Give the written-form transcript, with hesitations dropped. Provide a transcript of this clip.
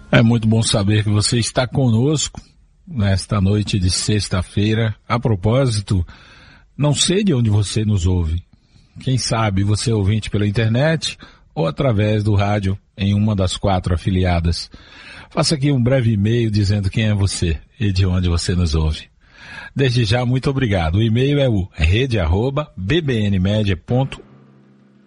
É muito bom saber que você está conosco nesta noite de sexta-feira. A propósito, não sei de onde você nos ouve. Quem sabe você é ouvinte pela internet ou através do rádio em uma das 4 afiliadas. Faça aqui um breve e-mail dizendo quem é você e de onde você nos ouve. Desde já, muito obrigado. O e-mail é o rede@bbnmedia.com.br.